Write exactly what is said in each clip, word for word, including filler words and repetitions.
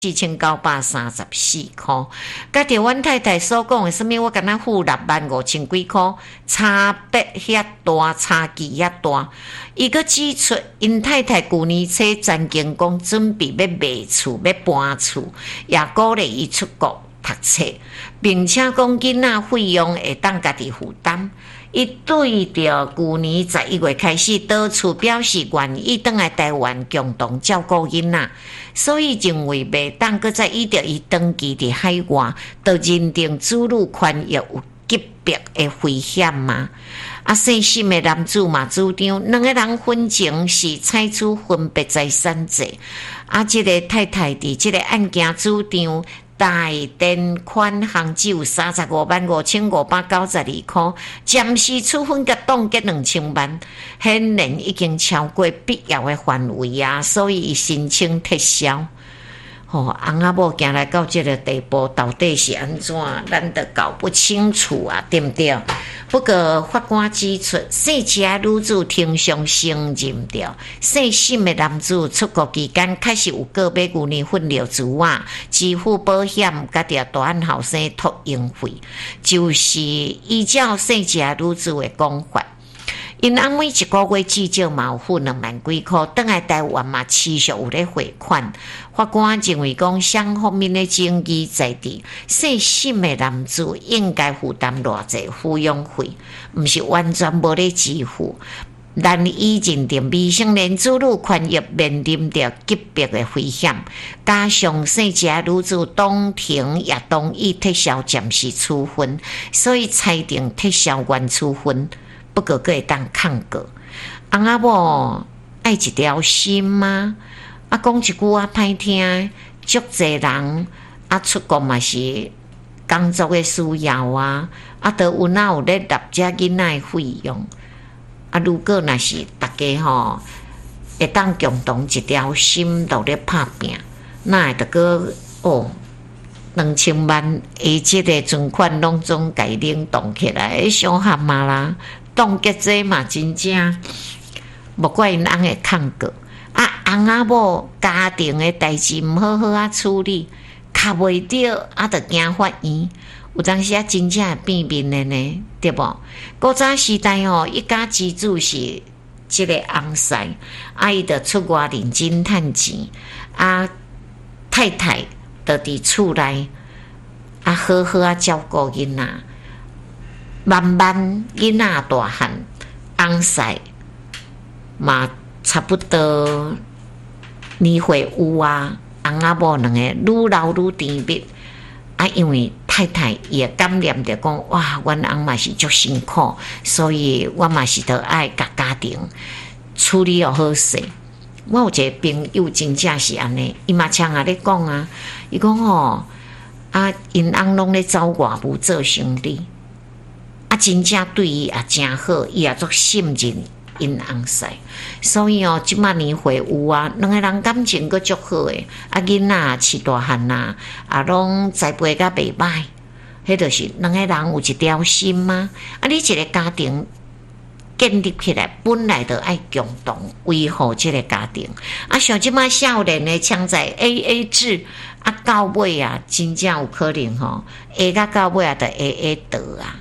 四千九百三十四块，甲着阮太太所讲的什么，我敢若付六万五千几块，差别遐大，差距遐大。伊个指出，因太太旧年初曾经讲准备要卖厝，要搬厝，也鼓励伊出国读册，并且讲囡仔费用会当家己负担。伊对着旧年十一月开始倒厝，表示愿意转来台湾共同照顾囡仔，所以认为袂当搁再依着伊长期伫海外，就认定子女权益有级别的危险嘛。啊，细心的男子嘛主张，两个人婚前是采取分别财产制。啊，即、这个太太伫即个案件主张。大电款项只有三十五万五千五百九十二块，暂时处分甲冻结两千万，显然已经超过必要的范围啊，所以伊申请撤销。哦，翁仔某行来到这个地步，到底是安怎？咱都搞不清楚啊，对不对？不过法官指出，姓钱的女子庭上承认着，姓沈的男子出国期间确实有个买牛年粉料珠啊，支付保险，甲着大汉后生托婴费，就是依照姓钱的女子的讲法。因安每一个月至少嘛有付两万几块，转来台湾嘛持续有咧汇款。法官认为讲双方面的争议在地，姓沈的男子应该负担偌济抚养费，毋是完全无咧支付。但伊认定未成年子女权益面临着级别的危险，加上姓钱女子当庭也同意撤销暂时处分，所以裁定撤销原处分。不过可会当抗告，翁仔某爱一条心吗？啊，讲一句啊歹听，足侪人啊出国嘛是工作的需要啊，啊，都有哪有咧纳遮囡仔的费用？啊，如果若是大家吼会当共同一条心都咧拍拼，那会得个哦？两千万的即个存款拢总甲伊冷冻起来，伤害嘛啦！冻结这嘛真正，莫怪因翁会抗告。啊，翁仔某家庭的代志毋好好啊处理，卡袂着啊，着惊法院。有当时啊，真正会变面的呢，对无？古早时代吼，一家之主是即个翁婿，啊，伊着出外认真趁钱，啊，太太着伫厝内啊，好好啊照顾囡仔。慢慢囡仔大汉，翁婿嘛差不多年岁有啊，翁仔某两个愈老愈甜蜜啊，因为太太也感念着讲，哇，阮翁嘛是足辛苦，所以我嘛是得爱甲家庭处理又好势。我有一个朋友真正是安尼，伊嘛常啊咧讲啊，伊讲吼啊，因翁拢咧走外务做生意。啊，真正对伊也真好，伊也足信任因翁婿，所以哦，即马年岁有啊，两个人感情阁足好诶。啊，囡仔饲大汉呐，啊，拢栽培甲袂歹，迄就是两个人有一条心嘛。啊，你一个家庭建立起来，本来就爱共同维护即个家庭。啊，像即马少年诶，抢在 A A 制，啊，到尾啊，真正有可能吼，下到到尾啊，就 A A 倒啊。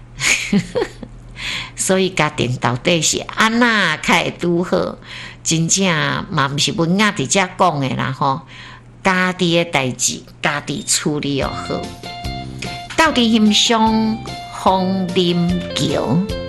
所以家庭到底是安那较会拄好，真正嘛毋是文雅伫遮讲诶啦吼。家己诶代志，家己处理又好。到底欣赏枫林桥。